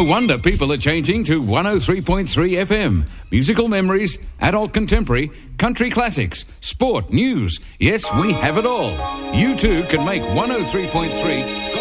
No wonder people are changing to 103.3 FM. Musical memories, adult contemporary, country classics, sport, news. Yes, we have it all. You too can make 103.3